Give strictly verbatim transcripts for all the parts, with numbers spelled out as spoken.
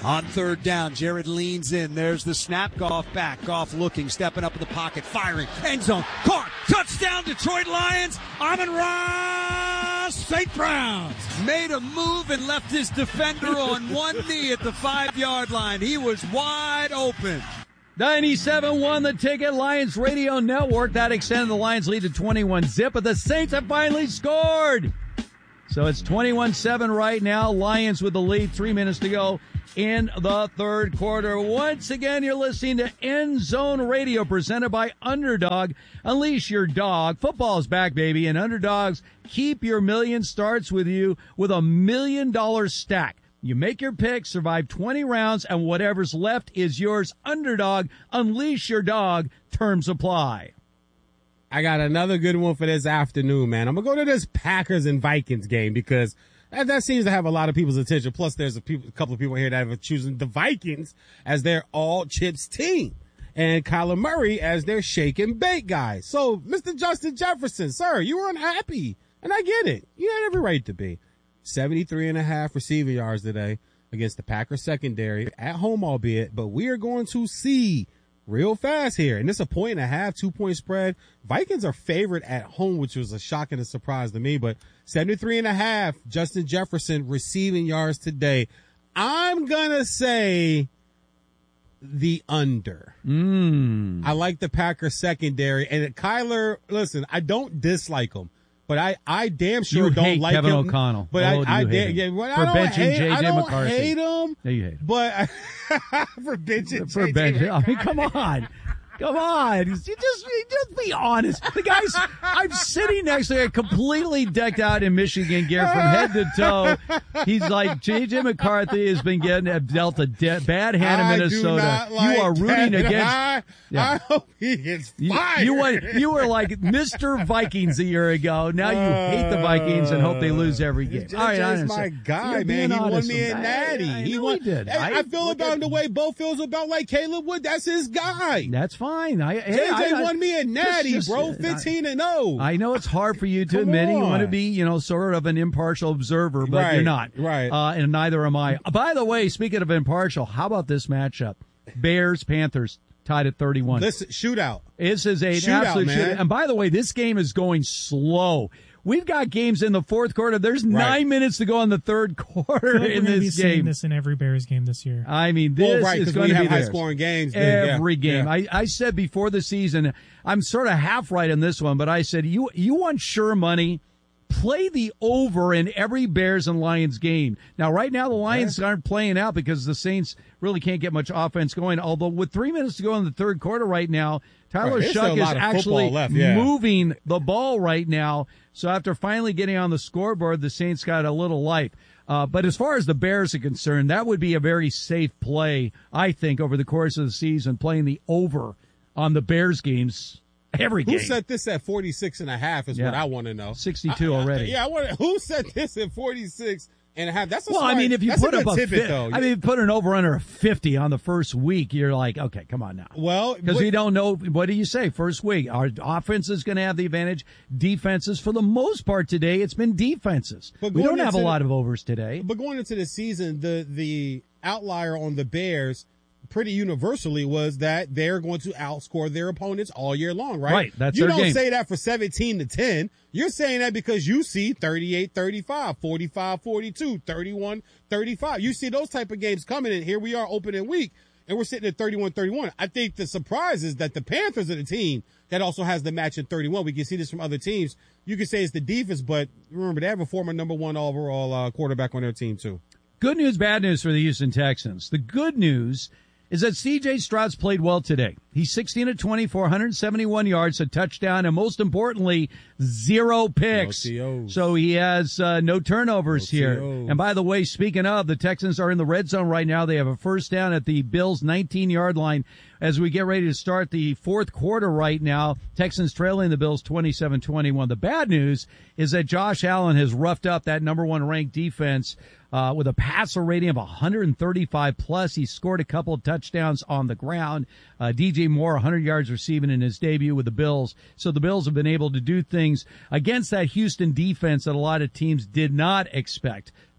On third down, Jared leans in. There's the snap. Goff back. Goff looking, stepping up in the pocket, firing. End zone. Caught. Touchdown, Detroit Lions. Amon-Ra Saint Browns made a move and left his defender on one knee at the five-yard line. He was wide open. ninety-seven one the Ticket, Lions Radio Network. That extended the Lions lead to twenty-one zip, but the Saints have finally scored. So it's twenty-one seven right now. Lions with the lead. Three minutes to go in the third quarter. Once again, you're listening to End Zone Radio presented by Underdog. Unleash your dog. Football is back, baby, and Underdogs keep your million starts with you with a million dollar stack. You make your pick, survive twenty rounds, and whatever's left is yours. Underdog, unleash your dog. Terms apply. I got another good one for this afternoon, man. I'm going to go to this Packers and Vikings game because that, that seems to have a lot of people's attention. Plus, there's a, people, a couple of people here that have chosen the Vikings as their all-chips team and Kyler Murray as their shake and bake guy. So, Mister Justin Jefferson, sir, you were unhappy, and I get it. You had every right to be. seventy-three and a half receiving yards today against the Packers secondary, at home albeit, but we are going to see real fast here. And it's a point and a half, two point spread. Vikings are favored at home, which was a shock and a surprise to me, but seventy-three and a half, Justin Jefferson receiving yards today. I'm gonna say the under. Mm. I like the Packers secondary, and Kyler, listen, I don't dislike him. But I, I damn sure you don't hate like Kevin him. O'Connell. But oh, I, I, damn, yeah, well, for I don't benching hate, J J I don't McCarthy. hate him. Yeah, you hate him. But I, for benching For J J benching. I mean, come on. Come on. You just, just be honest. The guy's, I'm sitting next to a completely decked out in Michigan gear from head to toe. He's like, J J McCarthy has been getting dealt a de- bad hand in Minnesota. I do not like you are rooting Kevin. against. I, Yeah. I hope he gets fired. You, you, went, you were like Mister Vikings a year ago. Now you hate the Vikings and hope they lose every game. J J's All right, I my guy, You're man. He won honest me a with- natty. I, I he know won. he did. Hey, I, I feel look about at- the way Bo feels about like Caleb Wood. That's his guy. That's fine. I, hey, J J I, I, won me a natty, just- bro. just- fifteen and oh. I know it's hard for you to Come admit it. You want to on. be, you know, sort of an impartial observer, but Right, you're not. right. Uh, and neither am I. By the way, speaking of impartial, how about this matchup? Bears, Panthers, tied at thirty-one. Listen, shootout. This is a Shootout, absolute man. shootout. And by the way, this game is going slow. We've got games in the fourth quarter. There's Right. nine minutes to go in the third quarter I feel like in we're gonna be this seeing game. this in every Bears game this year. I mean, this Well, right, is 'cause going we to be have high theirs. scoring games. then, yeah, Every game. yeah. I, I said before the season, I'm sort of half right on this one, but I said, you you want sure money? Play the over in every Bears and Lions game. Now, right now, the Lions Yeah. aren't playing out because the Saints really can't get much offense going. Although with three minutes to go in the third quarter right now, Tyler Right, there's still a Shuck is lot of actually football left, yeah. moving the ball right now. So after finally getting on the scoreboard, the Saints got a little life. Uh, but as far as the Bears are concerned, that would be a very safe play, I think, over the course of the season, playing the over on the Bears games every game. Who set this at forty-six and a half is Yeah. what I want to know. sixty-two I- I- already. Yeah, I want to, who set this at forty-six and a half? That's a Well, I smart- mean, if you that's put a up good a tidbit, fi- though. I mean, put an over under a fifty on the first week, you're like, okay, come on now. well, Because but- we don't know, what do you say? First week, our offense is going to have the advantage. Defenses, for the most part today, it's been defenses. But We going don't have a into- lot of overs today. But going into the season, the the outlier on the Bears pretty universally was that they're going to outscore their opponents all year long, right? Right, that's You their don't game. say that for seventeen to ten. You're saying that because you see thirty-eight thirty-five, forty-five forty-two, thirty-one thirty-five. You see those type of games coming, and here we are opening week, and we're sitting at thirty-one thirty-one. I think the surprise is that the Panthers are the team that also has the match at thirty-one. We can see this from other teams. You can say it's the defense, but remember, they have a former number one overall uh, quarterback on their team, too. Good news, bad news for the Houston Texans. The good news is that C J Stroud's played well today. He's sixteen of twenty-four, one hundred seventy-one yards, a touchdown, and most importantly, zero picks. No T Os. So he has uh, no turnovers No here. T Os. And by the way, speaking of, the Texans are in the red zone right now. They have a first down at the Bills' nineteen-yard line as we get ready to start the fourth quarter right now. Texans trailing the Bills twenty-seven twenty-one. The bad news is that Josh Allen has roughed up that number one ranked defense uh, with a passer rating of one hundred thirty-five plus. He scored a couple of touchdowns on the ground. Uh, D J Moore, one hundred yards receiving in his debut with the Bills. So the Bills have been able to do things against that Houston defense that a lot of teams did not expect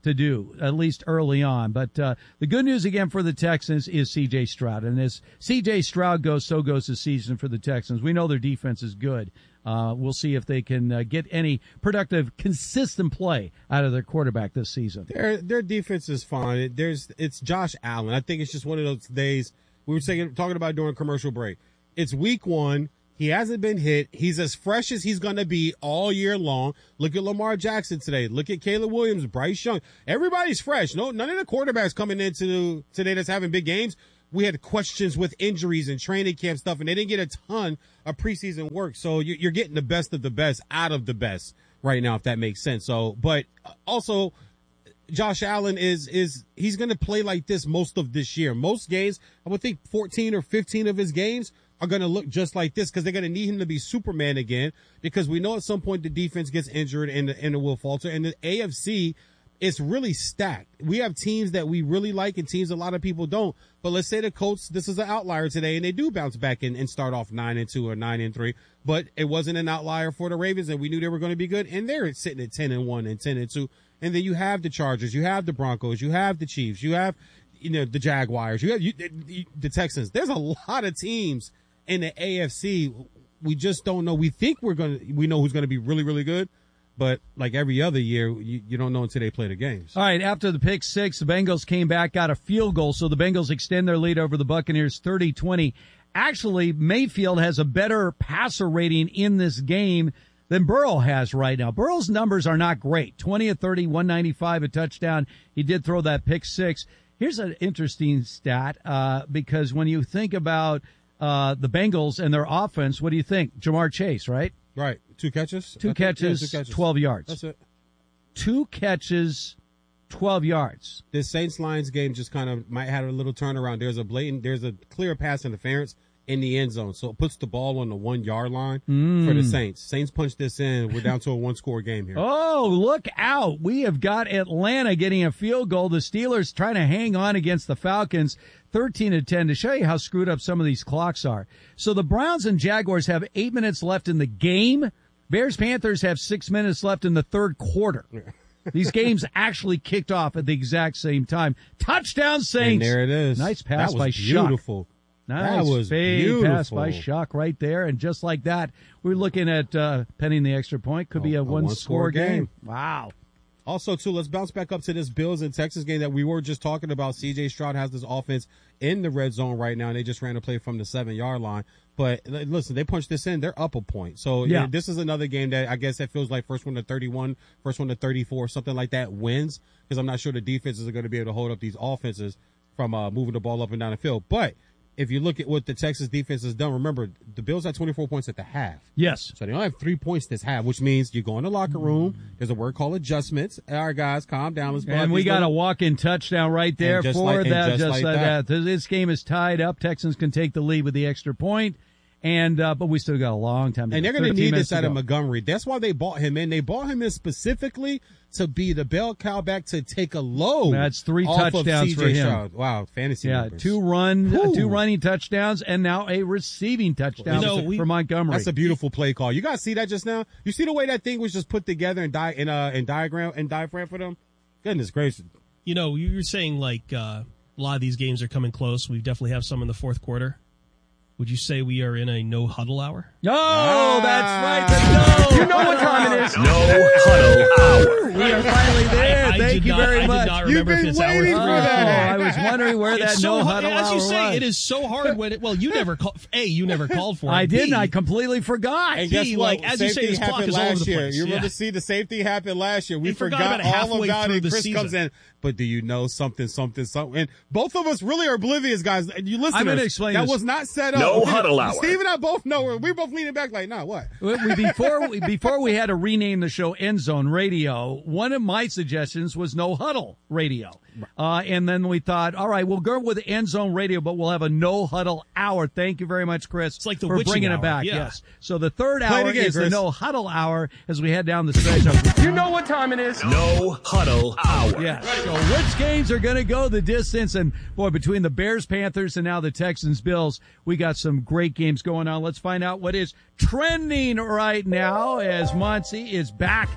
to do, at least early on. But uh, the good news again for the Texans is C J Stroud. And as C J Stroud goes, so goes the season for the Texans. We know their defense is good. Uh, we'll see if they can uh, get any productive, consistent play out of their quarterback this season. Their their defense is fine. There's it's Josh Allen. I think it's just one of those days we were saying, talking about during commercial break. It's week one. He hasn't been hit. He's as fresh as he's going to be all year long. Look at Lamar Jackson today. Look at Caleb Williams, Bryce Young. Everybody's fresh. No, none of the quarterbacks coming into today that's having big games. We had questions with injuries and training camp stuff, and they didn't get a ton of preseason work. So you're getting the best of the best out of the best right now, if that makes sense. So, but also Josh Allen is, is, he's going to play like this most of this year. Most games, I would think fourteen or fifteen of his games are going to look just like this because they're going to need him to be Superman again, because we know at some point the defense gets injured and the, and it will falter. And the A F C is really stacked. We have teams that we really like and teams a lot of people don't. But let's say the Colts, this is an outlier today, and they do bounce back and, and start off nine and two or nine and three. But it wasn't an outlier for the Ravens, and we knew they were going to be good. And they're sitting at ten and one and ten and two. And then you have the Chargers, you have the Broncos, you have the Chiefs, you have, you know, the Jaguars, you have you, the, the Texans. There's a lot of teams in the A F C. We just don't know. We think we're going to, we know who's going to be really, really good. But like every other year, you, you don't know until they play the games. All right, after the pick six, the Bengals came back, got a field goal, so the Bengals extend their lead over the Buccaneers thirty twenty. Actually, Mayfield has a better passer rating in this game than Burrow has right now. Burrow's numbers are not great. twenty of thirty, one ninety-five, a touchdown. He did throw that pick six. Here's an interesting stat, uh, because when you think about uh, the Bengals and their offense, what do you think? Jamar Chase, right? Right. Two catches? Two catches, yeah, two catches, twelve yards. That's it. Two catches, twelve yards. This Saints-Lions game just kind of might have a little turnaround. There's a blatant, there's a clear pass interference in the end zone. So it puts the ball on the one-yard line mm. for the Saints. Saints punch this in. We're down to a one-score game here. Oh, look out. We have got Atlanta getting a field goal. The Steelers trying to hang on against the Falcons. thirteen to ten, to show you how screwed up some of these clocks are. So the Browns and Jaguars have eight minutes left in the game. Bears Panthers have six minutes left in the third quarter. These games actually kicked off at the exact same time. Touchdown, Saints. And there it is. Nice pass that by was Shuck. Beautiful. Nice that was fade beautiful. pass by Shuck right there. And just like that, we're looking at uh, penning the extra point. Could oh, be a, a one-score game. game. Wow. Also, too, let's bounce back up to this Bills and Texas game that we were just talking about. C J Stroud has this offense in the red zone right now, and they just ran a play from the seven-yard line. But listen, they punched this in. They're up a point. So yeah. you know, this is another game that I guess it feels like first one to thirty-one, first one to thirty-four, something like that wins, because I'm not sure the defenses are going to be able to hold up these offenses from uh, moving the ball up and down the field. But if you look at what the Texas defense has done, remember, the Bills had twenty-four points at the half. Yes. So they only have three points this half, which means you go in the locker room. There's a word called adjustments. All right, guys, calm down. Let's and we got little... a walk-in touchdown right there for like, that. Just, just like, like that. that. This game is tied up. Texans can take the lead with the extra point. And, uh, but we still got a long time to And go. they're going to need this out of Montgomery. That's why they bought him in. They bought him in specifically to be the bell cow back to take a load. That's three off touchdowns of for him. Stroud. Wow, fantasy Yeah, numbers. two run, Ooh. two running touchdowns, and now a receiving touchdown you know, we, for Montgomery. That's a beautiful play call. You guys see that just now? You see the way that thing was just put together and di- in uh in diagram and diaphragm for them? Goodness gracious. You know, you're saying like uh, a lot of these games are coming close. We definitely have some in the fourth quarter. Would you say we are in a no huddle hour? Oh, ah. that's right. The no. You know what time it is. No huddle hour. We are finally there. I, I Thank you not, very I much. Did not remember You've been if it's waiting hour for three. that. Oh, I was wondering where that it's no so huddle hard, hour as you say, was. it is so hard when it, well, you never call, A, you never called for it. I didn't. B, I completely forgot. And guess B, what? like, as you say, this clock is all over the year. place. You Yeah. remember, see, the safety happened last year. We They forgot forgot, about it all halfway about through it. the Chris season. comes in, but do you know something, something, something? And both of us really are oblivious, guys. You listeners, I'm going to explain that this. was not set up. No huddle hour. Steve and I both know. We're, we're both leaning back like, nah, what? We, before, we, before we had to rename the show End Zone Radio, one of my suggestions was No Huddle Radio. Uh, and then we thought, all right, we'll go with End Zone Radio, but we'll have a No Huddle Hour. Thank you very much, Chris, it's like the for bringing hour. it back. Yeah. Yes. So the third Play hour again, is Chris. the No Huddle Hour as we head down the stretch. Of- You know what time it is. No Huddle Hour. Yes. So which games are going to go the distance? And boy, between the Bears, Panthers, and now the Texans, Bills, we got some great games going on. Let's find out what is trending right now as Monty is back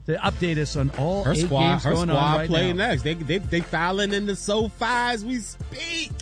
to update us on all Her eight squad, games her going squad on right play now. next. They they they filing in the SoFi as we speak.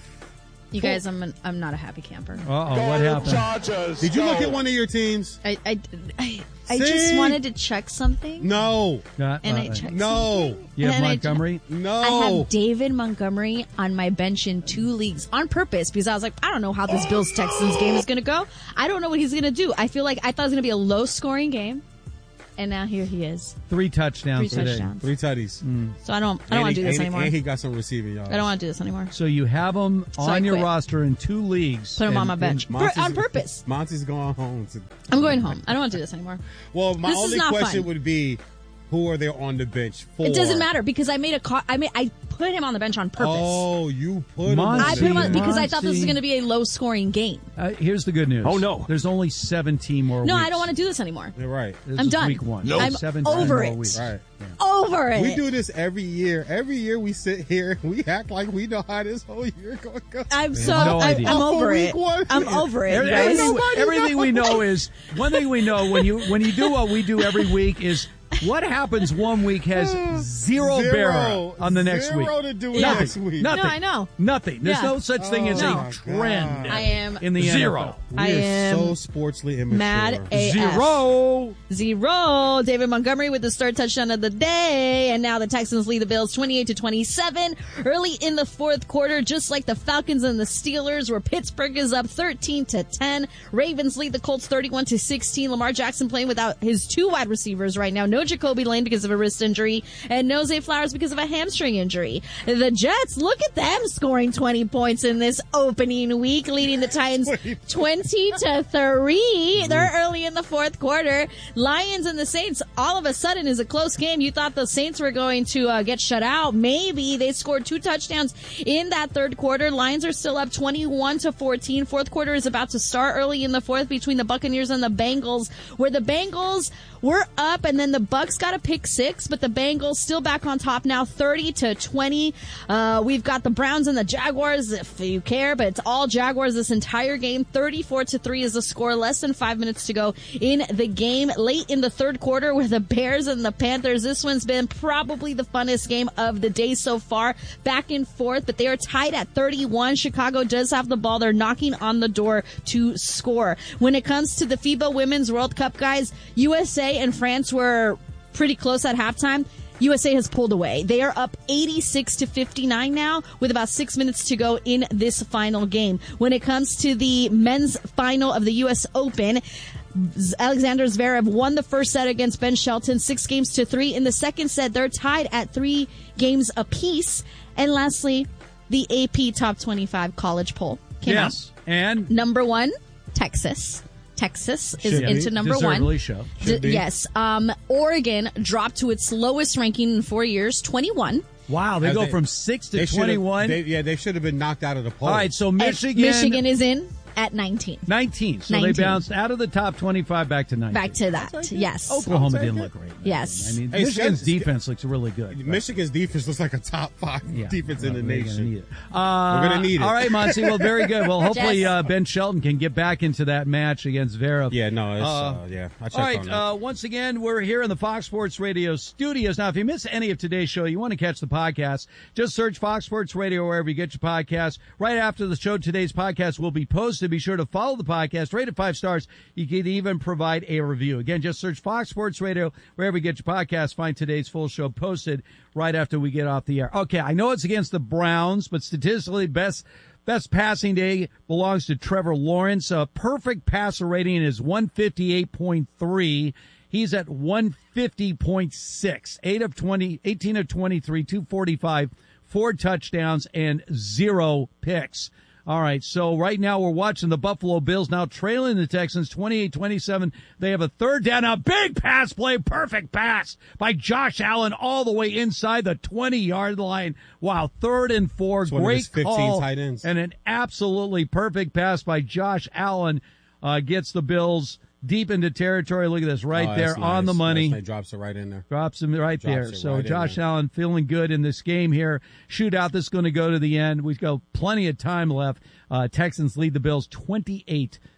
You guys, I'm an, I'm not a happy camper. Uh-oh, what happened? Chargers, Did you go. look at one of your teams? I I, I, I just See? wanted to check something, No, Uh, and uh, I checked no. something. You have and I- Montgomery? no. I have David Montgomery on my bench in two leagues on purpose because I was like, I don't know how this Bills Texans game is going to go. I don't know what he's going to do. I feel like I thought it was going to be a low scoring game, and now here he is. Three touchdowns Three today. touchdowns. Three tutties. So I don't I don't want to do this and, anymore. And he got some receiving yards. I don't want to do this anymore. So you have him So I on your quit. roster in two leagues. Put him on and- my bench and- Per- on purpose. Monty's going home. To, I'm going home. I don't want to do this anymore. well, my This is only not question fun. would be, who are they on the bench for? It doesn't matter because I made a call. I made I put him on the bench on purpose. Oh, you put him on Monty. I the put him on bench. because I thought this was Monty. going to be a low scoring game. Uh, here's the good news. Oh, no. There's only seventeen more No, weeks. I don't want to do this anymore. You're right. This I'm is done. week one. I'm seventeen over more it. weeks. Right. Over it. We do this every year. Every year we sit here and we act like we know how this whole year going to go. I'm so no I, idea. I'm Oh, for over week it. one? I'm over it. Every- guys. Everything, Nobody everything we knows. know is one thing we know when you when you do what we do every week is what happens one week has zero, Zero. bearer on the next Zero week. to do Yeah. next week. Nothing. No, I know. Nothing. There's Yeah. no such thing as Oh, a my trend. God. I am in the Zero. N F L. We I are am so sportsly immature. mad A F. Zero. Zero. David Montgomery with the third touchdown of the day, and now the Texans lead the Bills twenty-eight to twenty-seven. Early in the fourth quarter, just like the Falcons and the Steelers, where Pittsburgh is up thirteen to ten. Ravens lead the Colts thirty-one to sixteen. Lamar Jackson playing without his two wide receivers right now. No Jacoby Lane because of a wrist injury, and no Zay Flowers because of a hamstring injury. The Jets, look at them scoring twenty points in this opening week, leading the Titans twenty to three. They're early in the fourth quarter. Lions and the Saints, all of a sudden, is a close game. You thought the Saints were going to uh, get shut out. Maybe they scored two touchdowns in that third quarter. Lions are still up twenty-one to fourteen. Fourth quarter is about to start early in the fourth between the Buccaneers and the Bengals, where the Bengals were up and then the Bucks got a pick six, but the Bengals still back on top now, thirty to twenty. Uh, we've got the Browns and the Jaguars, if you care, but it's all Jaguars this entire game. thirty-four to three is the score. Less than five minutes to go in the game. Late in the third quarter with the Bears and the Panthers. This one's been probably the funnest game of the day so far. Back and forth, but they are tied at thirty-one. Chicago does have the ball. They're knocking on the door to score. When it comes to the FIBA Women's World Cup, guys, U S A and France were pretty close at halftime. U S A has pulled away. They are up eighty-six to fifty-nine now with about six minutes to go in this final game. When it comes to the men's final of the U S Open, Alexander Zverev won the first set against Ben Shelton, six games to three. In the second set, they're tied at three games apiece. And lastly, the A P Top twenty-five college poll came Yes. And out. Number one, Texas. Texas is Should be. into number one. deservedly so. D- be. yes. Um, Oregon dropped to its lowest ranking in four years, twenty-one. Wow, they As go they- from six to They should've- twenty-one. They, yeah, they should have been knocked out of the poll. All right, so And Michigan, Michigan is in at nineteen. nineteen. So nineteen. they bounced out of the top twenty-five back to nineteen. Back to that. Yes. Oklahoma I'll take didn't it. look great. Yes. I mean, Hey, Michigan's Scott- defense looks really good. but- Michigan's defense looks like a top five Yeah. defense in the Well, we're gonna nation. need it. Uh, We're gonna need it. All right, Monty. Well, very good. Well, hopefully Jess. uh, Ben Shelton can get back into that match against Zverev. Yeah, no, it's, Uh, uh, yeah, I checked All right. on that. Uh, once again, we're here in the Fox Sports Radio studios. Now, if you miss any of today's show, you want to catch the podcast, just search Fox Sports Radio wherever you get your podcasts. Right after the show, today's podcast will be posted. Be sure to follow the podcast, rate it five stars. You can even provide a review. Again, just search Fox Sports Radio wherever you get your podcasts. Find today's full show posted right after we get off the air. Okay, I know it's against the Browns, but statistically, best best passing day belongs to Trevor Lawrence. A perfect passer rating is one fifty-eight point three. He's at one fifty point six. Eight of twenty, eighteen of twenty-three, two forty-five, four touchdowns, and zero picks. All right, so right now we're watching the Buffalo Bills now trailing the Texans twenty-eight twenty-seven. They have a third down. A big pass play, perfect pass by Josh Allen all the way inside the twenty-yard line. Wow, third and four, It's one of great his fifteen call, tight ends. and an absolutely perfect pass by Josh Allen uh, gets the Bills deep into territory. Look at this, right Oh, there that's on nice. the money. That's nice. Drops it right in there. Drops him right Drops there. it So right in Josh there. Allen feeling good in this game here. Shootout that's going to go to the end. We've got plenty of time left. Uh, Texans lead the Bills twenty-eight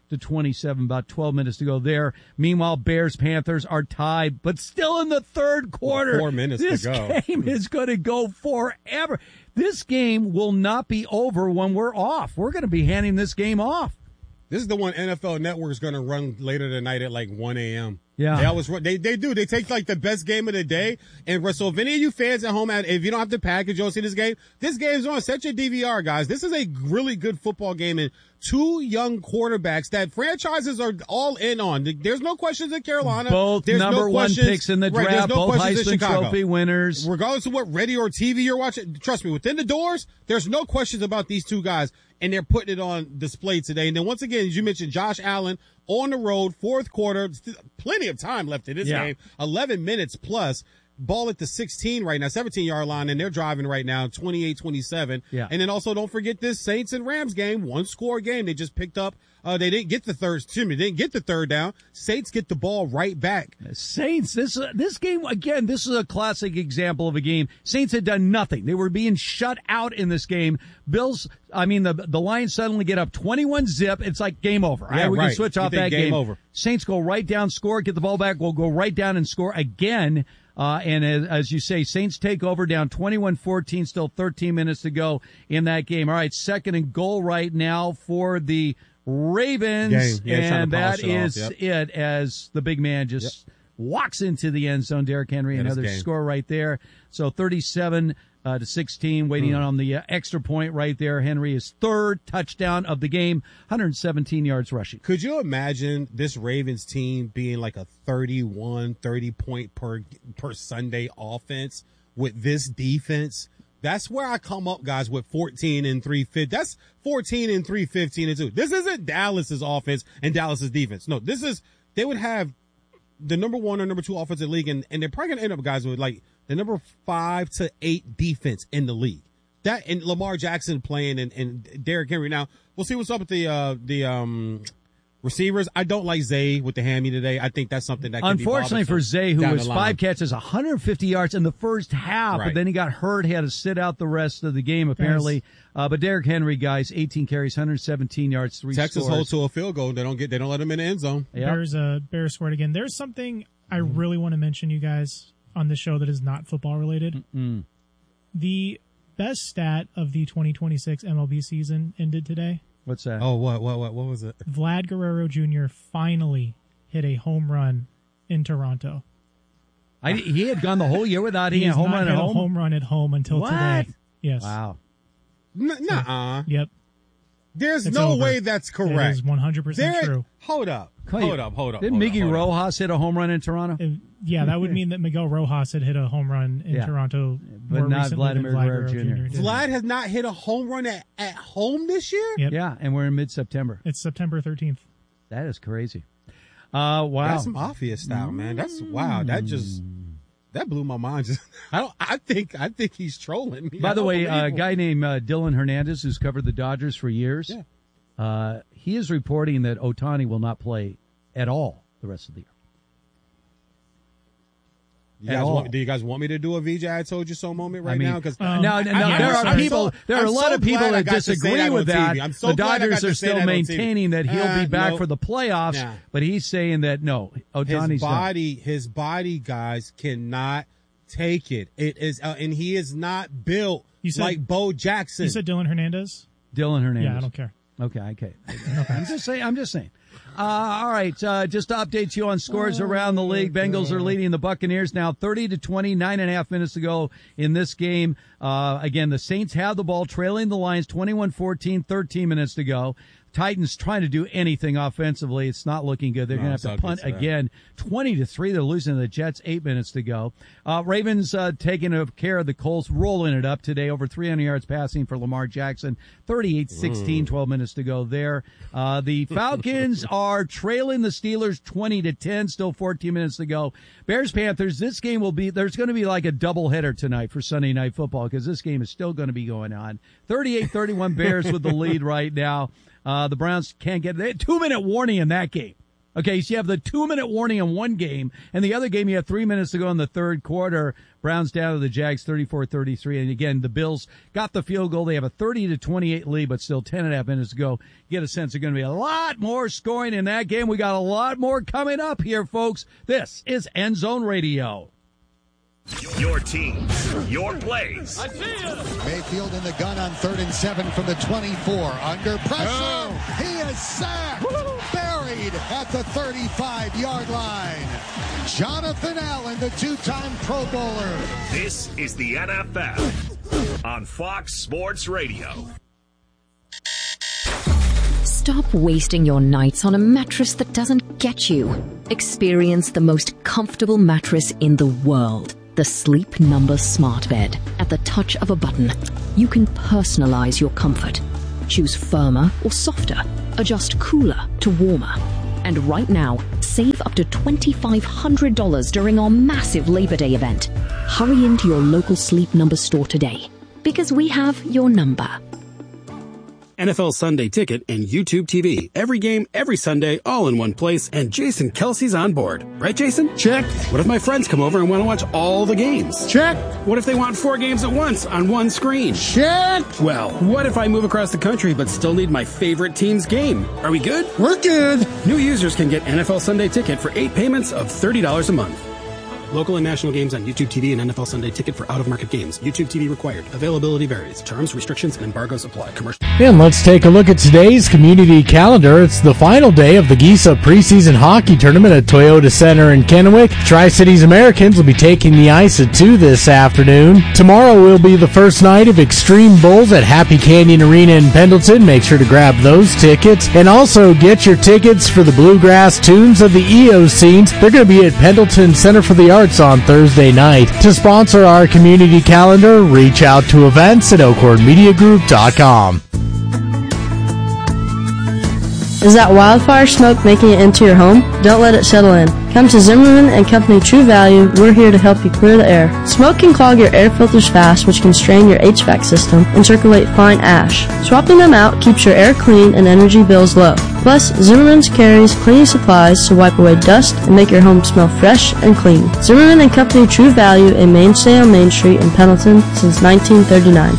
to twenty-seven, about twelve minutes to go there. Meanwhile, Bears Panthers are tied, but still in the third quarter. Four minutes this to go. This game is going to go forever. This game will not be over when we're off. We're going to be handing this game off. This is the one N F L Network is going to run later tonight at like one a.m. Yeah. They always run, they, they do. They take like the best game of the day. And so if any of you fans at home, if you don't have the package, you don't see this game, this game's on. Set your D V R, guys. This is a really good football game and two young quarterbacks that franchises are all in on. There's no questions in Carolina. Both there's number no one picks in the right, draft, no both Heisman questions Trophy winners. Regardless of what radio or T V you're watching, trust me, within the doors, there's no questions about these two guys. And they're putting it on display today. And then once again, as you mentioned, Josh Allen on the road, fourth quarter, plenty of time left in this yeah. game, eleven minutes plus. Ball at the sixteen right now, seventeen-yard line, and they're driving right now, twenty-eight twenty-seven. Yeah. And then also don't forget this Saints and Rams game, one-score game. They just picked up. Uh, they didn't get the third. Excuse me, they didn't get the third down. Saints get the ball right back. Saints, this uh, this game again. This is a classic example of a game. Saints had done nothing. They were being shut out in this game. Bills. I mean, the the Lions suddenly get up twenty-one zip. It's like game over. Yeah, right, we right. can switch You off think that game game. over. Saints go right down, score, get the ball back. We'll go right down and score again. Uh, and as, as you say, Saints take over down twenty-one fourteen, still thirteen minutes to go in that game. All right, second and goal right now for the Ravens. Yeah, and that is off, yep. it as the big man just yep. walks into the end zone. Derrick Henry, yeah, another score right there. So thirty-seven uh, to sixteen, waiting mm. on the uh, extra point right there. Henry is third touchdown of the game, one hundred seventeen yards rushing. Could you imagine this Ravens team being like a thirty-one, thirty point per per Sunday offense with this defense? That's where I come up, guys, with fourteen and three fifty. That's fourteen and three fifteen and two. This isn't Dallas's offense and Dallas's defense. No, this is, they would have the number one or number two offense in the league, and, and they're probably going to end up, guys, with like the number five to eight defense in the league. That and Lamar Jackson playing and, and Derrick Henry. Now, we'll see what's up with the, uh, the, um, receivers. I don't like Zay with the hammy today. I think that's something that can unfortunately be for Zay, who was five line. catches, one hundred fifty yards in the first half, right. but then he got hurt. He had to sit out the rest of the game, apparently. Uh, but Derrick Henry, guys, eighteen carries, one hundred seventeen yards, three Texas scores. hold to a field goal. They don't get. They don't let him in the end zone. Yep. Bears, uh, Bears scored again. There's something I really want to mention, you guys, on the show that is not football related. Mm-mm. The best stat of the twenty twenty-six M L B season ended today. What's that? Oh, what, what, what, what was it? Vlad Guerrero Junior finally hit a home run in Toronto. I, he had gone the whole year without he hitting a home run hit at a home. home run at home until What? today. Yes. Wow. N- nuh-uh. Yep. There's It's no over. way that's correct. It is one hundred percent There- true. Hold up. Hold Hold up. Hold up. Didn't hold Miggy up, hold up. Rojas hit a home run in Toronto? If- yeah, that would mean that Miguel Rojas had hit a home run in Yeah. Toronto, But more not recently Vladimir than Vlad Guerrero Guerrero Junior Junior did. Vlad has not hit a home run at, at home this year? Yep. Yeah, and we're in mid-September. It's September thirteenth. That is crazy. Uh, wow. That's mafia style, man. That's wow. That just that blew my mind. Just I don't. I think I think he's trolling me. By I the don't way, believe a him. guy named uh, Dylan Hernandez, who's covered the Dodgers for years, Yeah. uh, he is reporting that Ohtani will not play at all the rest of the year. You at guys all. want, do you guys want me to do a V J I told you so moment right I mean, now? Because Um, no, no, no, I- there I'm are so- people. There are I'm a lot so of people glad I that got to say disagree that with on that. T V. I'm so the glad I got Dodgers to are say still that on T V. maintaining that he'll Uh, be back no. for the playoffs, Nah. but he's saying that no, Ohtani's his done. body, his body, guys, cannot take it. It is, uh, and he is not built You said- like Bo Jackson. You said Dylan Hernandez? Dylan Hernandez. Yeah, I don't care. Okay, okay. I'm just saying. I'm just saying. Uh, all right. Uh, just to update you on scores around the league. Bengals are leading the Buccaneers now, thirty to twenty. Nine and a half minutes to go in this game. Uh, again, the Saints have the ball, trailing the Lions, twenty-one fourteen. thirteen minutes to go. Titans trying to do anything offensively. It's not looking good. They're No, going it's to have not to punt good for again. twenty to three. They're losing to the Jets. Eight minutes to go. Uh, Ravens uh, taking care of the Colts, rolling it up today. Over three hundred yards passing for Lamar Jackson. thirty-eight sixteen. twelve minutes to go there. Uh, the Falcons are trailing the Steelers twenty to ten. Still fourteen minutes to go. Bears Panthers. This game will be. There's going to be like a doubleheader tonight for Sunday Night Football because this game is still going to be going on. thirty-eight thirty-one. Bears with the lead right now. Uh, the Browns can't get a two minute warning in that game. Okay, so you have the two-minute warning in one game, and the other game you have three minutes to go in the third quarter. Browns down to the Jags thirty-four thirty-three. And again, the Bills got the field goal. They have a thirty to twenty-eight lead, but still ten and a half minutes to go. Get a sense there's going to be a lot more scoring in that game. We got a lot more coming up here, folks. This is End Zone Radio. Your team, your plays. I see you. Mayfield in the gun on third and seven from the twenty-four. Under pressure. Oh. He is sacked. Woo-hoo. Buried at the thirty-five-yard line. Jonathan Allen, the two-time Pro Bowler. This is the N F L on Fox Sports Radio. Stop wasting your nights on a mattress that doesn't get you. Experience the most comfortable mattress in the world. The Sleep Number Smart Bed. At the touch of a button, you can personalize your comfort. Choose firmer or softer. Adjust cooler to warmer. And right now, save up to twenty-five hundred dollars during our massive Labor Day event. Hurry into your local Sleep Number store today, because we have your number. N F L Sunday Ticket and YouTube T V. Every game, every Sunday, all in one place, and Jason Kelsey's on board. Right, Jason? Check. What if my friends come over and want to watch all the games? Check. What if they want four games at once on one screen? Check. Well, what if I move across the country but still need my favorite team's game? Are we good? We're good. New users can get N F L Sunday Ticket for eight payments of thirty dollars a month. Local and national games on YouTube T V and N F L Sunday Ticket for out-of-market games. YouTube T V required. Availability varies. Terms, restrictions, and embargoes apply. Commercial. And let's take a look at today's community calendar. It's the final day of the Giesa preseason hockey tournament at Toyota Center in Kennewick. Tri-Cities Americans will be taking the ice at two this afternoon. Tomorrow will be the first night of Extreme Bowls at Happy Canyon Arena in Pendleton. Make sure to grab those tickets. And also get your tickets for the Bluegrass Tunes of the Eocenes. They're going to be at Pendleton Center for the Arts on Thursday night. To sponsor our community calendar, reach out to events at Oakhorn Media Group dot com. Is that wildfire smoke making it into your home? Don't let it settle in. Come to Zimmerman and Company True Value. We're here to help you clear the air. Smoke can clog your air filters fast, which can strain your H V A C system and circulate fine ash. Swapping them out keeps your air clean and energy bills low. Plus, Zimmerman's carries cleaning supplies to wipe away dust and make your home smell fresh and clean. Zimmerman and Company True Value, a mainstay on Main Street in Pendleton since nineteen thirty-nine.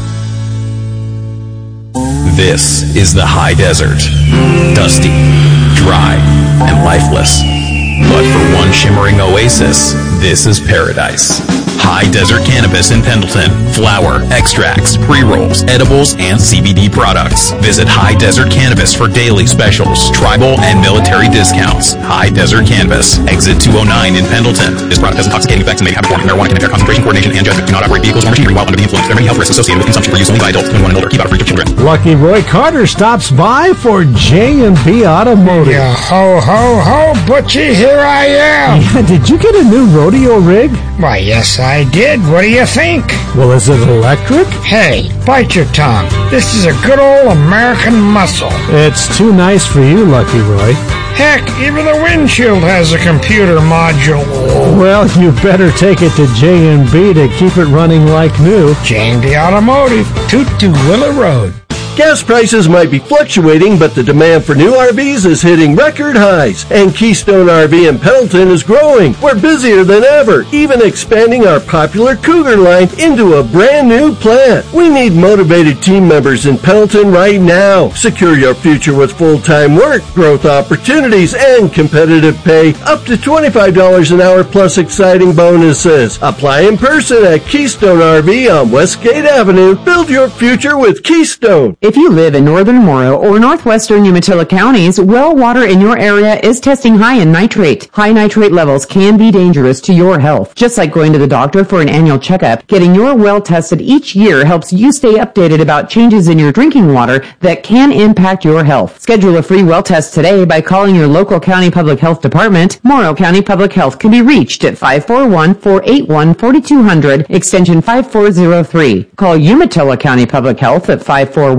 This is the high desert. Dusty, dry, and lifeless. But for one shimmering oasis, this is paradise. High Desert Cannabis in Pendleton. Flower, extracts, pre-rolls, edibles, and C B D products. Visit High Desert Cannabis for daily specials, tribal, and military discounts. High Desert Cannabis, exit two oh nine in Pendleton. This product has intoxicating effects and may have performance. Marijuana can impair concentration, coordination, and judgment. Do not operate vehicles or machinery while under the influence. There are many health risks associated with consumption for use only by adults twenty-one and older. Keep out of reach of children. Lucky Roy Carter stops by for J and B Automotive. Yeah, ho, ho, ho, Butchie, here I am. Yeah, did you get a new rodeo rig? Why, yes, I did. What do you think? Well, is it electric? Hey, bite your tongue. This is a good old American muscle. It's too nice for you, Lucky Roy. Heck, even the windshield has a computer module. Well, you better take it to J and B to keep it running like new. J and B Automotive, Toot to Willow Road. Gas prices might be fluctuating, but the demand for new R Vs is hitting record highs, and Keystone R V in Pendleton is growing. We're busier than ever, even expanding our popular Cougar line into a brand new plant. We need motivated team members in Pendleton right now. Secure your future with full-time work, growth opportunities, and competitive pay, up to twenty-five dollars an hour plus exciting bonuses. Apply in person at Keystone R V on Westgate Avenue. Build your future with Keystone. If you live in northern Morrow or northwestern Umatilla counties, well water in your area is testing high in nitrate. High nitrate levels can be dangerous to your health. Just like going to the doctor for an annual checkup, getting your well tested each year helps you stay updated about changes in your drinking water that can impact your health. Schedule a free well test today by calling your local county public health department. Morrow County Public Health can be reached at five four one, four eight one, four two zero zero, extension five four zero three. Call Umatilla County Public Health at five four one,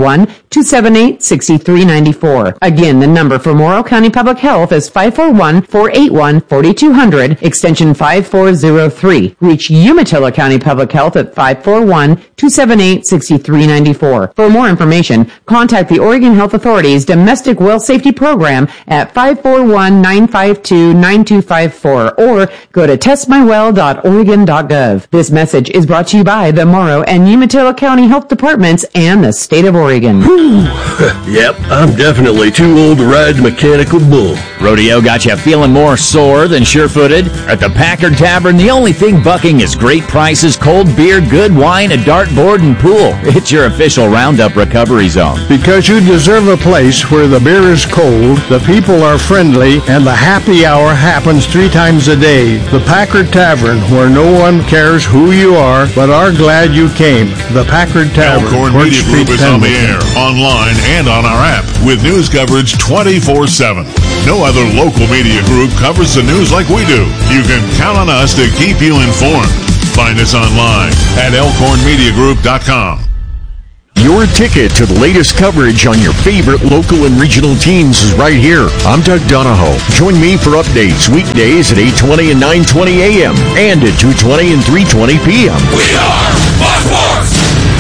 one, two seven eight, six three nine four. Again, the number for Morrow County Public Health is five four one, four eight one, four two zero zero, extension five four zero three. Reach Umatilla County Public Health at five four one, two seven eight, six three nine four. For more information, contact the Oregon Health Authority's Domestic Well Safety Program at five four one, nine five two, nine two five four or go to test my well dot oregon dot gov. This message is brought to you by the Morrow and Umatilla County Health Departments and the state of Oregon. Yep, I'm definitely too old to ride the mechanical bull. Rodeo got you feeling more sore than sure-footed? At the Packard Tavern, the only thing bucking is great prices, cold beer, good wine, a dartboard, and pool. It's your official Roundup recovery zone. Because you deserve a place where the beer is cold, the people are friendly, and the happy hour happens three times a day. The Packard Tavern, where no one cares who you are, but are glad you came. The Packard Tavern. Elkhorn Media Group is on the air, online, and on our app with news coverage twenty-four seven. No other local media group covers the news like we do. You can count on us to keep you informed. Find us online at elkhorn media group dot com. Your ticket to the latest coverage on your favorite local and regional teams is right here. I'm Doug Donahoe. Join me for updates weekdays at eight twenty and nine twenty a.m. and at two twenty and three twenty p.m. We are Fox Sports!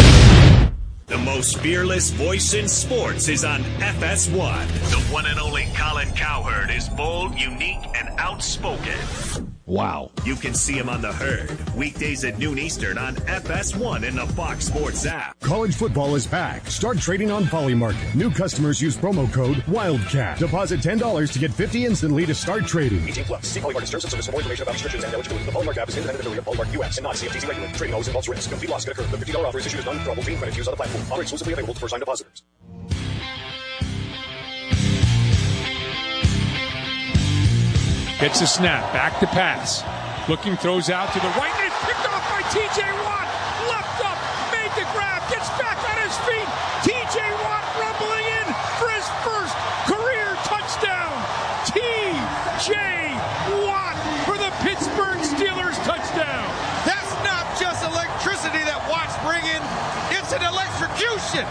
The most fearless voice in sports is on F S one. The one and only Colin Cowherd is bold, unique, and outspoken. Wow. You can see him on The Herd, weekdays at noon Eastern on F S one and the Fox Sports app. College football is back. Start trading on Polymarket. New customers use promo code WILDCAT. Deposit ten dollars to get fifty instantly to start trading. eighteen plus. See Polymarket terms and service for more information about restrictions and eligibility. The Polymarket app is independent affiliate of Polymarket U S and not C F T C regulated. Trading always involves risk. Complete loss can occur. The fifty dollars offer is issued as non-withdrawable fee credit used on the platform. Offer exclusively available to first-time depositors. Gets a snap, back to pass. Looking, throws out to the right, and it's picked off by T J Watt. Left up, made the grab, gets back on his feet. T J Watt rumbling in for his first career touchdown. T J Watt for the Pittsburgh Steelers touchdown. That's not just electricity that Watt's bringing, it's an electrocution.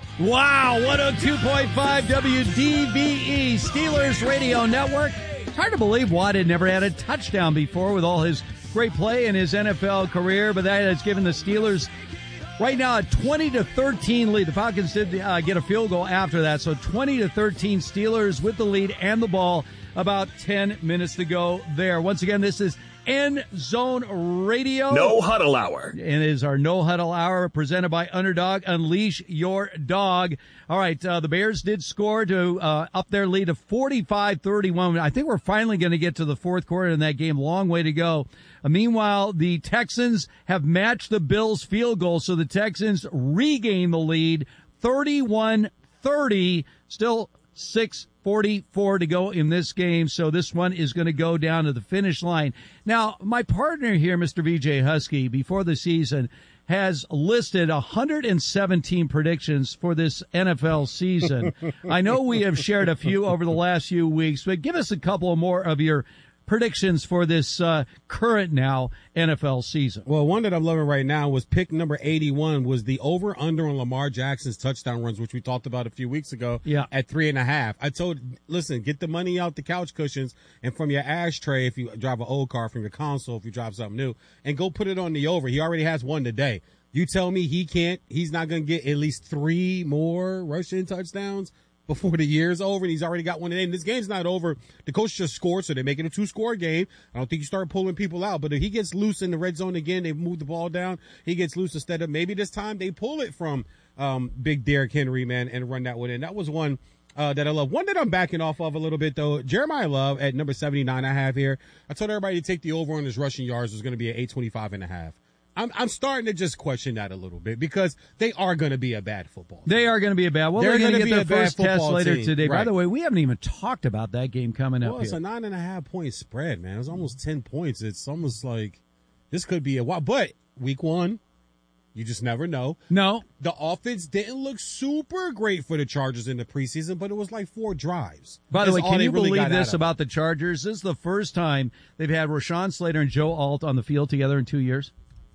Wow, one oh two point five W D V E, Steelers Radio Network. It's hard to believe Watt had never had a touchdown before with all his great play in his N F L career, but that has given the Steelers right now a twenty to thirteen lead. The Falcons did uh, get a field goal after that, so twenty to thirteen Steelers with the lead and the ball. About ten minutes to go there. Once again, this is End Zone Radio. No Huddle Hour. And it is our No Huddle Hour presented by Underdog. Unleash your dog. All right, uh, the Bears did score to uh, up their lead to forty-five thirty-one. I think we're finally going to get to the fourth quarter in that game. Long way to go. Uh, meanwhile, the Texans have matched the Bills' field goal, so the Texans regain the lead thirty-one thirty. Still six forty-four to go in this game, so this one is going to go down to the finish line. Now, my partner here, Mister V J Husky, before the season, has listed one hundred seventeen predictions for this N F L season. I know we have shared a few over the last few weeks, but give us a couple more of your predictions for this uh, current now N F L season. Well, one that I'm loving right now was pick number eighty-one was the over under on Lamar Jackson's touchdown runs, which we talked about a few weeks ago. Yeah. At three and a half. I told, listen, get the money out the couch cushions and from your ashtray if you drive an old car, from your console if you drive something new, and go put it on the over. He already has one today. You tell me he can't, he's not going to get at least three more rushing touchdowns before the year's over, and he's already got one today. And this game's not over. The coach just scored, so they make it a two-score game. I don't think you start pulling people out, but if he gets loose in the red zone again, they move the ball down. He gets loose instead of maybe this time they pull it from um big Derrick Henry, man, and run that one in. That was one uh that I love. One that I'm backing off of a little bit, though. Jeremiah Love at number seventy-nine I have here. I told everybody to take the over on his rushing yards. It's going to be at eight twenty-five and a half. I'm, I'm starting to just question that a little bit because they are going to be a bad football team. They are going to be a bad. Well, they're, they're going to get their first test later team. today. Right. By the way, we haven't even talked about that game coming well, up it's here. a nine and a half point spread, man. It's almost ten points. It's almost like this could be a while. But week one, you just never know. No. The offense didn't look super great for the Chargers in the preseason, but it was like four drives. By the That's way, can you really believe this about the Chargers? This is the first time they've had Rashawn Slater and Joe Alt on the field together in two years.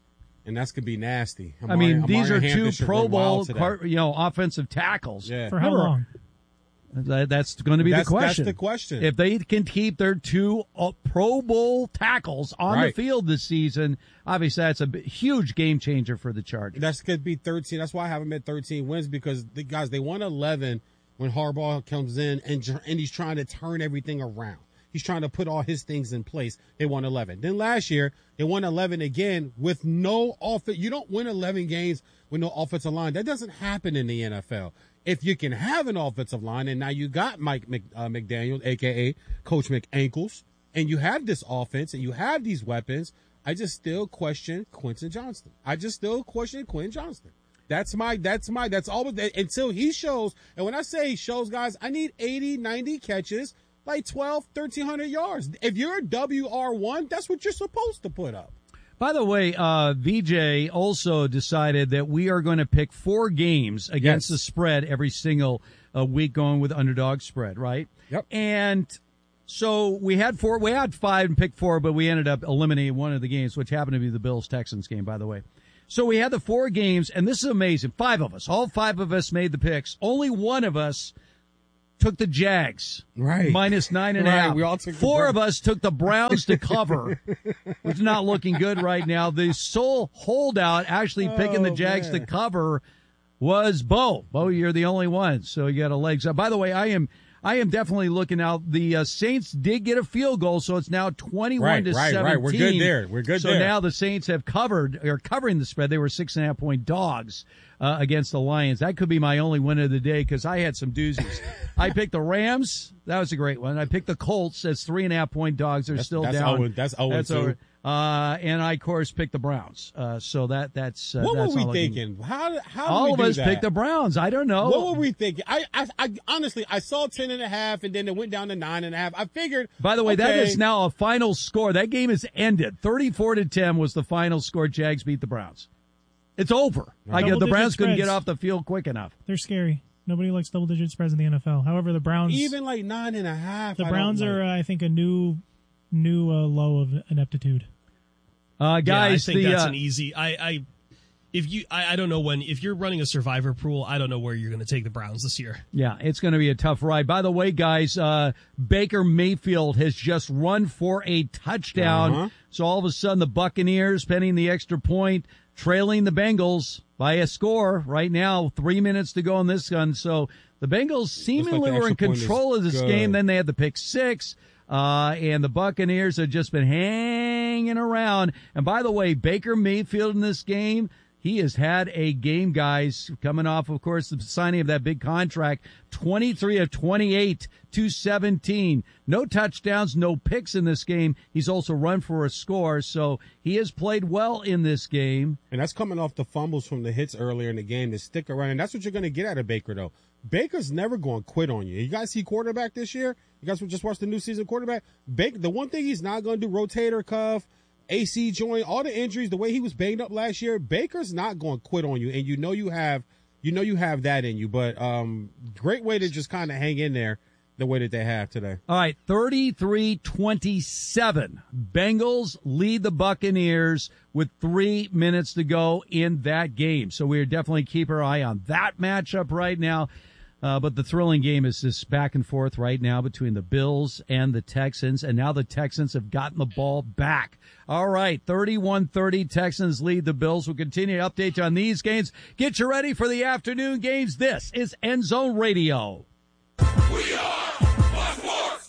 And that's going to be nasty. I mean, Amari, these Amari are Hampton two Pro run wild Bowl, today. car, you know, offensive tackles. Yeah. For how long? That, that's going to be That's- the question. that's the question. If they can keep their two uh, Pro Bowl tackles on Right. the field this season, obviously that's a b- huge game changer for the Chargers. That's going to be thirteen. That's why I have them at thirteen wins because the guys, they won eleven when Harbaugh comes in and tr- and he's trying to turn everything around. He's trying to put all his things in place. They won eleven. Then last year, they won eleven again with no offense. You don't win eleven games with no offensive line. That doesn't happen in the N F L. If you can have an offensive line, and now you got Mike Mc, uh, McDaniel, a k a. Coach McAnkles, and you have this offense and you have these weapons, I just still question Quentin Johnston. I just still question Quentin Johnston. That's my, that's my, that's always, until he shows, and when I say he shows, guys, I need eighty, ninety catches, like twelve, thirteen hundred yards. If you're a W R one, that's what you're supposed to put up. By the way, uh, V J also decided that we are going to pick four games against Yes. the spread every single uh, week, going with underdog spread, right? Yep. And so we had four, we had five and picked four, but we ended up eliminating one of the games, which happened to be the Bills-Texans game, by the way. So we had the four games, and this is amazing. Five of us, all five of us made the picks. Only one of us took the Jags. Right. Minus nine and a Right, half. we all took the Four Browns. of us took the Browns to cover, which is not looking good right now. The sole holdout actually picking the Oh, Jags man. to cover was Bo. Bo, you're the only one, so you got a legs up. By the way, I am I am definitely looking out. The uh, Saints did get a field goal, so it's now twenty-one Right, to right, seventeen. right. We're good there. We're good so there. now the Saints have covered, or covering the spread. They were six and a half point dogs uh, against the Lions. That could be my only win of the day because I had some doozies. I picked the Rams. That was a great one. I picked the Colts as three and a half point dogs. They're That's- still that's down. oh and- that's oh and two. over. Uh, and I, of course, picked the Browns. Uh, so that that's uh, What that's were we all looking- thinking? How, how did All we of do us that? picked the Browns. I don't know. What were we thinking? I, I, I honestly, I saw ten and a half, and then it went down to nine and a half. I figured. By the way, that okay, is now a final score. That game is ended. thirty-four to ten was the final score. Jags beat the Browns. It's over. Like, Double the digit Browns couldn't get spreads. off the field quick enough. They're scary. Nobody likes double digit spreads in the N F L. However, the Browns even like nine and a half. the I Browns don't are, like. uh, I think, a new new uh, low of ineptitude. Uh, guys, yeah, I think the, that's uh, an easy. I, I if you, I, I don't know when. If you're running a survivor pool, I don't know where you're going to take the Browns this year. Yeah, it's going to be a tough ride. By the way, guys, uh, Baker Mayfield has just run for a touchdown. Uh-huh. So all of a sudden the Buccaneers, penning the extra point, trailing the Bengals by a score right now. Three minutes to go in this gun. So the Bengals seemingly the were in extra point is control of this good. game. Then they had the pick six. Uh, and the Buccaneers have just been hanging around. And by the way, Baker Mayfield in this game, he has had a game, guys, coming off, of course, the signing of that big contract, twenty-three of twenty-eight, two seventeen. No touchdowns, no picks in this game. He's also run for a score, so he has played well in this game. And that's coming off the fumbles from the hits earlier in the game to stick around. And that's what you're going to get out of Baker, though. Baker's never going to quit on you. You guys see quarterback this year? You guys just watched the new season quarterback? Baker, the one thing he's not going to do, rotator cuff, A C joint, all the injuries, the way he was banged up last year, Baker's not going to quit on you. And you know you have, you know you have that in you. But um, great way to just kind of hang in there the way that they have today. All right, thirty-three twenty-seven. Bengals lead the Buccaneers with three minutes to go in that game. So we are definitely keep our eye on that matchup right now. Uh, but the thrilling game is this back and forth right now between the Bills and the Texans. And now the Texans have gotten the ball back. All right, thirty-one thirty, Texans lead the Bills. We'll continue to update you on these games. Get you ready for the afternoon games. This is End Zone Radio. We are Fox Sports.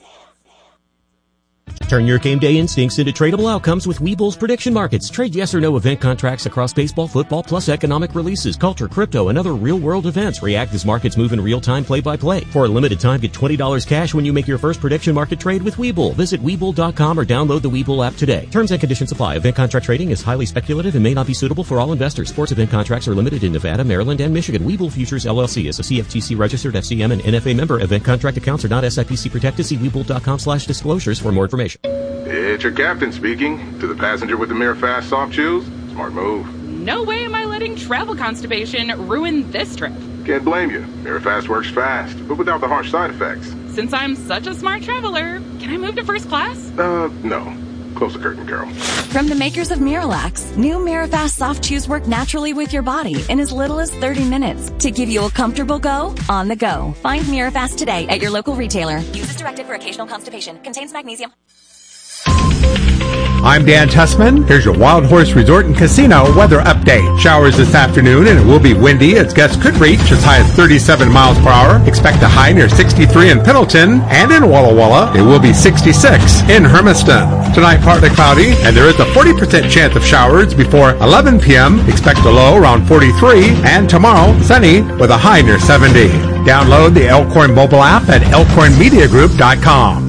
Turn your game day instincts into tradable outcomes with Webull's prediction markets. Trade yes or no event contracts across baseball, football, plus economic releases, culture, crypto, and other real-world events. React as markets move in real time, play-by-play. For a limited time, get twenty dollars cash when you make your first prediction market trade with Webull. Visit Webull dot com or download the Webull app today. Terms and conditions apply. Event contract trading is highly speculative and may not be suitable for all investors. Sports event contracts are limited in Nevada, Maryland, and Michigan. Webull Futures, L L C is a C F T C registered F C M and N F A member. Event contract accounts are not S I P C protected. See Webull dot com slash disclosures for more information. It's your captain speaking. To the passenger with the Mirror Fast soft chews, smart move. No way am I letting travel constipation ruin this trip. Can't blame you. Mirror Fast works fast, but without the harsh side effects. Since I'm such a smart traveler, can I move to first class? Uh, no. Close the curtain, Carol. From the makers of Miralax, new Mirafast soft chews work naturally with your body in as little as thirty minutes to give you a comfortable go on the go. Find Mirafast today at your local retailer. Use as directed for occasional constipation. Contains magnesium. I'm Dan Tussman. Here's your Wild Horse Resort and Casino weather update. Showers this afternoon, and it will be windy as gusts could reach as high as thirty-seven miles per hour. Expect a high near sixty-three in Pendleton, and in Walla Walla, it will be sixty-six in Hermiston. Tonight, partly cloudy, and there is a forty percent chance of showers before eleven p.m. Expect a low around forty-three, and tomorrow, sunny with a high near seventy. Download the Elkhorn mobile app at elkhorn media group dot com.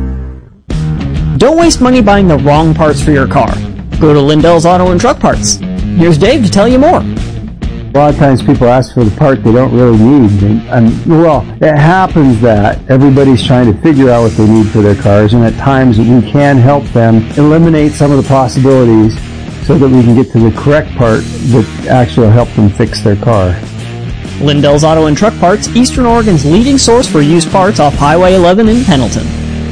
Don't waste money buying the wrong parts for your car. Go to Lindell's Auto and Truck Parts. Here's Dave to tell you more. A lot of times people ask for the part they don't really need. And, and well, it happens that everybody's trying to figure out what they need for their cars, and at times we can help them eliminate some of the possibilities so that we can get to the correct part that actually will help them fix their car. Lindell's Auto and Truck Parts, Eastern Oregon's leading source for used parts off Highway eleven in Pendleton.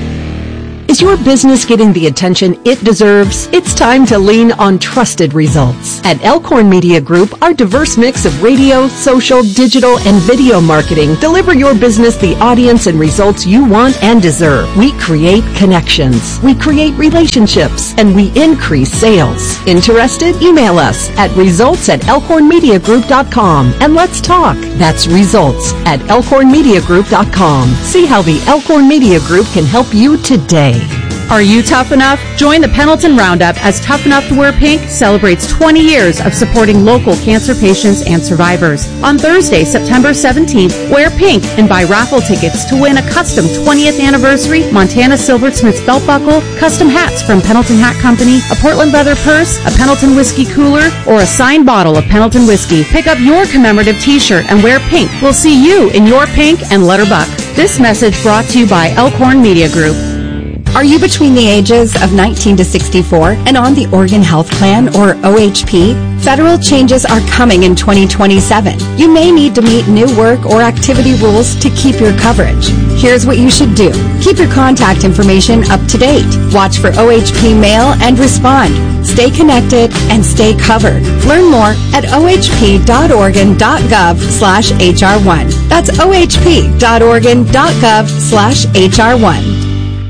Is your business getting the attention it deserves? It's time to lean on trusted results. At Elkhorn Media Group, our diverse mix of radio, social, digital, and video marketing deliver your business the audience and results you want and deserve. We create connections, we create relationships, and we increase sales. Interested? Email us at results at elkhorn media group dot com and let's talk. That's results at elkhorn media group dot com. See how the Elkhorn Media Group can help you today. Are you tough enough? Join the Pendleton Roundup as Tough Enough to Wear Pink celebrates twenty years of supporting local cancer patients and survivors. On Thursday, September seventeenth, wear pink and buy raffle tickets to win a custom twentieth anniversary Montana Silversmiths belt buckle, custom hats from Pendleton Hat Company, a Portland leather purse, a Pendleton whiskey cooler, or a signed bottle of Pendleton whiskey. Pick up your commemorative t-shirt and wear pink. We'll see you in your pink and let her buck. This message brought to you by Elkhorn Media Group. Are you between the ages of nineteen to sixty-four and on the Oregon Health Plan, or O H P? Federal changes are coming in twenty twenty-seven. You may need to meet new work or activity rules to keep your coverage. Here's what you should do. Keep your contact information up to date. Watch for O H P mail and respond. Stay connected and stay covered. Learn more at o h p dot oregon dot gov slash h r one. That's o h p dot oregon dot gov slash h r one.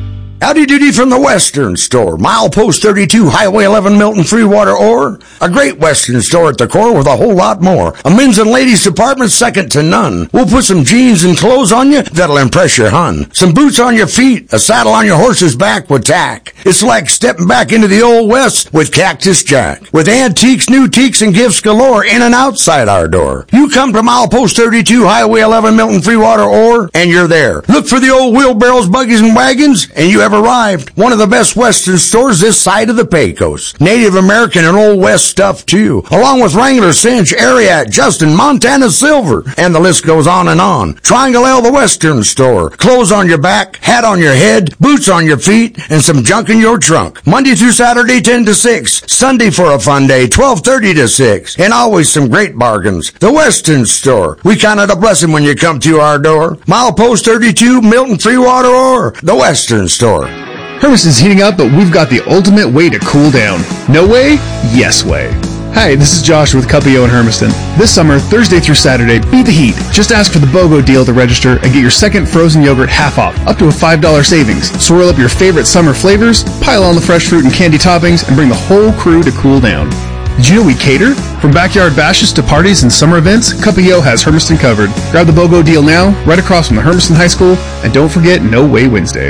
Howdy doody from the Western Store. Milepost thirty-two, Highway eleven, Milton, Freewater, Ore. A great Western store at the core with a whole lot more. A men's and ladies department second to none. We'll put some jeans and clothes on you that'll impress your hun. Some boots on your feet, a saddle on your horse's back with tack. It's like stepping back into the Old West with Cactus Jack. With antiques, new teaks, and gifts galore in and outside our door. You come to Milepost thirty-two, Highway eleven, Milton, Freewater, Ore, and you're there. Look for the old wheelbarrows, buggies, and wagons, and you have arrived. One of the best Western stores this side of the Pecos. Native American and Old West stuff too, along with Wrangler, Cinch, Ariat, Justin, Montana Silver, and the list goes on and on. Triangle L, the Western Store. Clothes on your back, hat on your head, boots on your feet, and some junk in your trunk. Monday through Saturday, ten to six. Sunday for a fun day, twelve thirty to six. And always some great bargains. The Western Store. We count it a blessing when you come to our door. Milepost thirty-two, Milton, Freewater, or the Western Store. Hermiston's heating up, but we've got the ultimate way to cool down. No way? Yes way. Hi, this is Josh with Cuppio in Hermiston. This summer, Thursday through Saturday, beat the heat. Just ask for the BOGO deal to register and get your second frozen yogurt half off, up to a five dollars savings. Swirl up your favorite summer flavors, pile on the fresh fruit and candy toppings, and bring the whole crew to cool down. Did you know we cater? From backyard bashes to parties and summer events, Cuppio has Hermiston covered. Grab the BOGO deal now, right across from the Hermiston High School, and don't forget No Way Wednesday.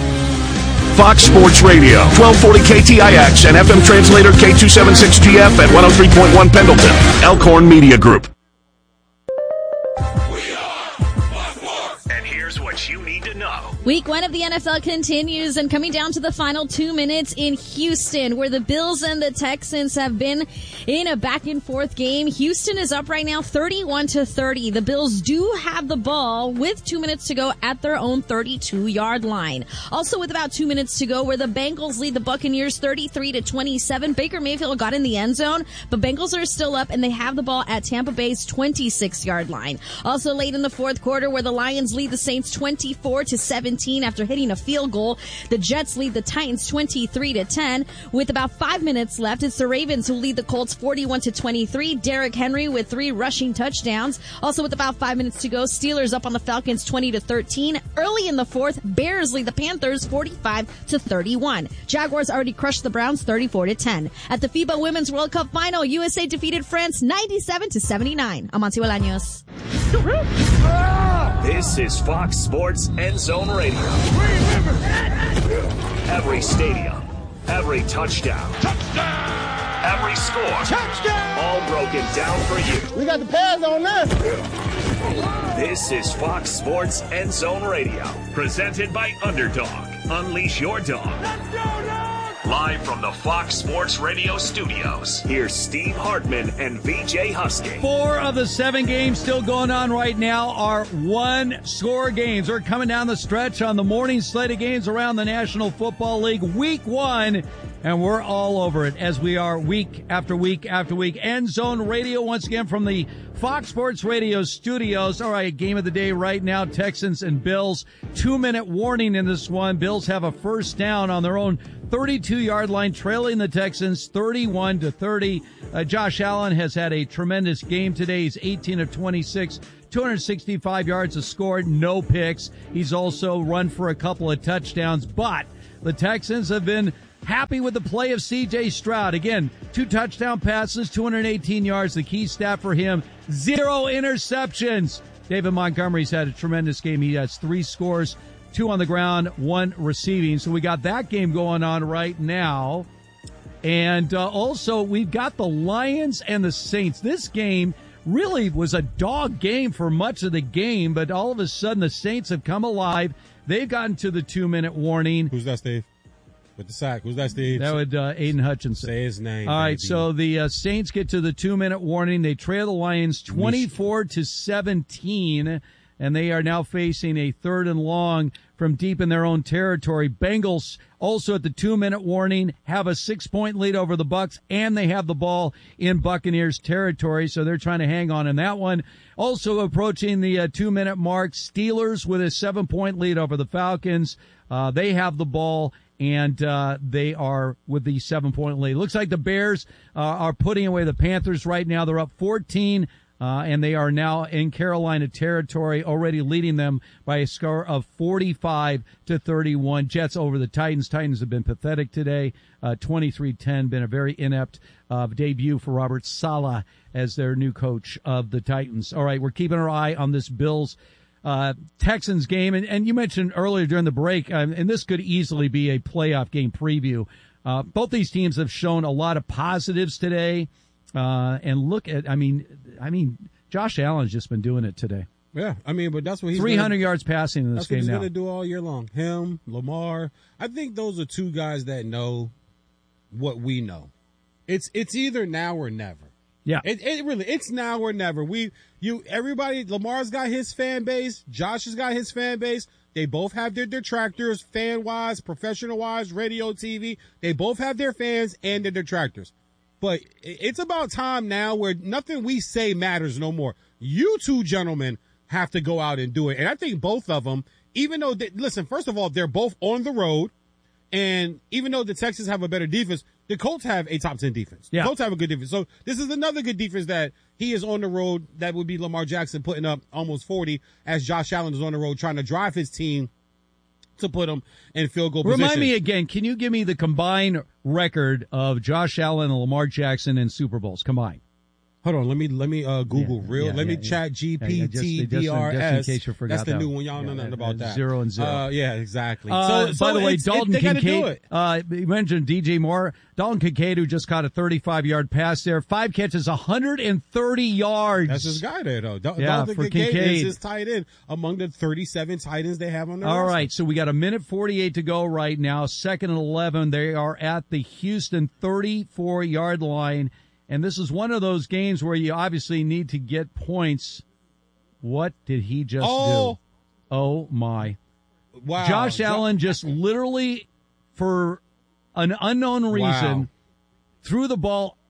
Fox Sports Radio, twelve forty K T I X and F M translator K two seventy-six G F at one oh three point one Pendleton. Elkhorn Media Group. And here's what you need to know. Week one of the N F L continues, and coming down to the final two minutes in Houston, where the Bills and the Texans have been in a back-and-forth game. Houston is up right now thirty-one to thirty. The Bills do have the ball with two minutes to go at their own thirty-two-yard line. Also with about two minutes to go, where the Bengals lead the Buccaneers thirty-three to twenty-seven. Baker Mayfield got in the end zone, but Bengals are still up, and they have the ball at Tampa Bay's twenty-six-yard line. Also late in the fourth quarter, where the Lions lead the Saints twenty twenty-four to seventeen after hitting a field goal. The Jets lead the Titans twenty-three to ten. With about five minutes left, it's the Ravens who lead the Colts forty-one to twenty-three. Derrick Henry with three rushing touchdowns. Also with about five minutes to go, Steelers up on the Falcons twenty to thirteen. Early in the fourth, Bears lead the Panthers forty-five to thirty-one. Jaguars already crushed the Browns thirty-four to ten. At the FIBA Women's World Cup final, U S A defeated France ninety-seven to seventy-nine. Amancio Bolaños. This is Fox Sports End Zone Radio. Every stadium, every touchdown, touchdown, every score, touchdown, all broken down for you. We got the pads on this. This is Fox Sports End Zone Radio, presented by Underdog. Unleash your dog. Let's go, dog! Live from the Fox Sports Radio studios, here's Steve Hartman and V J Husky. Four of the seven games still going on right now are one-score games. We're coming down the stretch on the morning slate of games around the National Football League, week one, and we're all over it as we are week after week after week. End Zone Radio once again from the Fox Sports Radio studios. All right, game of the day right now, Texans and Bills. Two-minute warning in this one. Bills have a first down on their own thirty-two-yard line, trailing the Texans thirty-one to thirty. Uh, Josh Allen has had a tremendous game today. He's eighteen of twenty-six, two hundred sixty-five yards of scored, no picks. He's also run for a couple of touchdowns, but the Texans have been happy with the play of C J Stroud. Again, two touchdown passes, two hundred eighteen yards. The key stat for him, zero interceptions. David Montgomery's had a tremendous game. He has three scores, two on the ground, one receiving. So we got that game going on right now. And uh, also we've got the Lions and the Saints. This game really was a dog game for much of the game, but all of a sudden the Saints have come alive. They've gotten to the two-minute warning. Who's that, Steve? With the sack. Who's that, Steve? That would uh, Aiden Hutchinson. Say his name. All right, baby. so the uh, Saints get to the two-minute warning. They trail the Lions twenty-four to seventeen, and they are now facing a third and long from deep in their own territory. Bengals also at the two-minute warning have a six-point lead over the Bucs, and they have the ball in Buccaneers territory, so they're trying to hang on in that one. Also approaching the uh, two-minute mark, Steelers with a seven-point lead over the Falcons. Uh, they have the ball, and uh, they are with the seven-point lead. Looks like the Bears uh, are putting away the Panthers right now. They're up fourteen, uh, and they are now in Carolina territory, already leading them by a score of forty-five to thirty-one. Jets over the Titans. Titans have been pathetic today, uh, twenty-three ten. Been a very inept uh, debut for Robert Saleh as their new coach of the Titans. All right, we're keeping our eye on this Bills Uh, Texans game, and, and you mentioned earlier during the break, um, and this could easily be a playoff game preview. Uh, both these teams have shown a lot of positives today, uh, and look at, I mean, I mean, Josh Allen's just been doing it today. Yeah, I mean, but that's what he's three hundred gonna, yards passing in this that's what game he's now. going to do all year long. Him, Lamar. I think those are two guys that know what we know. It's it's either now or never. Yeah, it, it really it's now or never. We you everybody. Lamar's got his fan base. Josh has got his fan base. They both have their detractors, fan wise, professional wise, radio, T V. They both have their fans and their detractors. But it's about time now where nothing we say matters no more. You two gentlemen have to go out and do it, and I think both of them. Even though they, listen, first of all, they're both on the road. And even though the Texans have a better defense, the Colts have a top ten defense. The yeah. Colts have a good defense. So this is another good defense that he is on the road. That would be Lamar Jackson putting up almost forty as Josh Allen is on the road trying to drive his team to put him in field goal Remind position. me again, can you give me the combined record of Josh Allen and Lamar Jackson in Super Bowls combined? Hold on, let me let me uh, Google yeah, real. Yeah, let yeah, me chat G P T yeah, D just, R S. Just in case you forgot That's the that new one. one. Y'all yeah, know nothing that, about that. Zero and zero. Uh, yeah, exactly. Uh, so, so by the way, it's, Dalton it, Kincaid. Uh, you mentioned D J Moore. Dalton Kincaid, who just caught a thirty-five yard pass there, five catches, one hundred thirty yards. That's his guy there, though. Dal- yeah, Dalton for Kincaid, Kincaid is his tight end among the thirty-seven tight ends they have on their All roster. right, so we got a minute forty-eight to go right now. Second and eleven. They are at the Houston thirty-four yard line. And this is one of those games where you obviously need to get points. What did he just oh. do? Oh, my. Wow. Josh Allen just literally, for an unknown reason, wow. threw the ball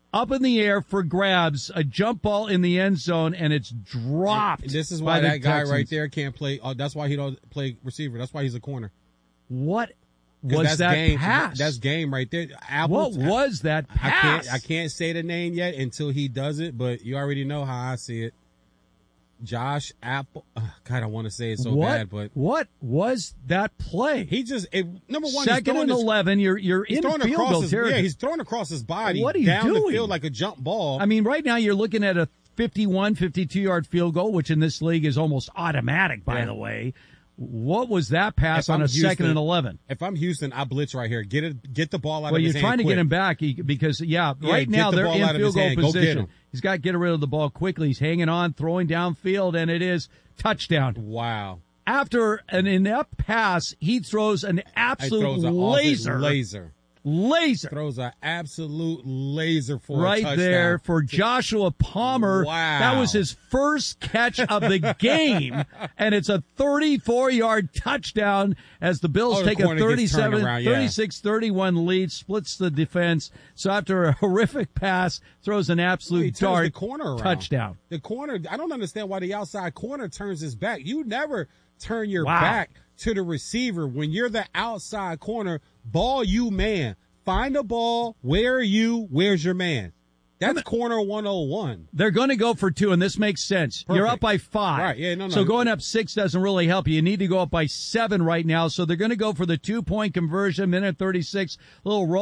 up in the air for grabs, a jump ball in the end zone, and it's dropped. And this is why that guy Texans. right there can't play. Uh, that's why he don't play receiver. That's why he's a corner. What was that game, pass? That's game right there. Apple, what was that pass? I can't, I can't say the name yet until he does it, but you already know how I see it. Josh Apple. Oh, God, I want to say it so what, bad, but what was that play? He just it, number one. Second he's and his, eleven. You're you're he's in throwing field across goal his, territory. Yeah, he's throwing across his body. What are you down doing? the field like a jump ball. I mean, right now you're looking at a fifty-one, fifty-two yard field goal, which in this league is almost automatic. By yeah. the way, what was that pass if on I'm a Houston, second and eleven? If I'm Houston, I blitz right here. Get it, get the ball out well, of his you're hand. trying to quick. get him back because yeah, Yeah, right get now the they're ball in out of field his goal hand. Go get position. him. He's got to get rid of the ball quickly. He's hanging on, throwing downfield, and it is touchdown. Wow. After an inept pass, he throws an absolute throws an laser. Laser. Laser. Throws an absolute laser for right a touchdown. there for Joshua Palmer. Wow. That was his first catch of the game, and it's a thirty-four yard touchdown as the Bills Oh, the take a corner gets turned thirty-seven, around, yeah. thirty-six thirty-one lead, splits the defense. So after a horrific pass, throws an absolute He turns dart the corner around. touchdown. The corner, I don't understand why the outside corner turns his back. You never turn your Wow. back to the receiver when you're the outside corner. Ball you man. Find a ball. Where are you? Where's your man? That's corner one oh one. They're going to go for two, and this makes sense. Perfect. You're up by five. Right, yeah, no, no. So going up six doesn't really help you. You need to go up by seven right now. So they're going to go for the two-point conversion, minute thirty-six, little roll.